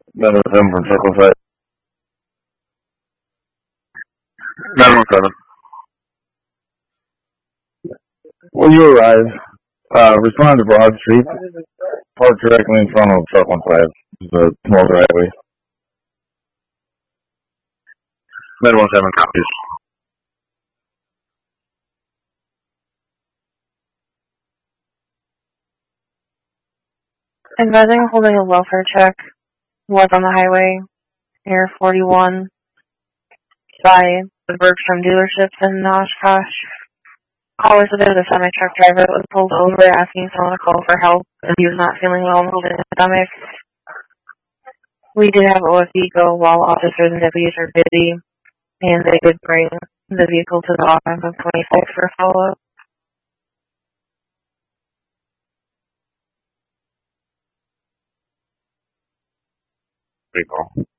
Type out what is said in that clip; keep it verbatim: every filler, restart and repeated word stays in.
That was him from Circle Site. nine one seven. When you arrive, uh, respond to Broad Street. Park directly in front of Truck one five. The small driveway. nine one seven copies. Advising holding a welfare check was on the highway near forty-one by the Bergstrom dealerships in Oshkosh. Caller said there was a semi-truck driver that was pulled over asking someone to call for help as he was not feeling well and holding his stomach. We did have O F D go while officers and deputies were busy, and they did bring the vehicle to the office on twenty-six for follow-up. Recall.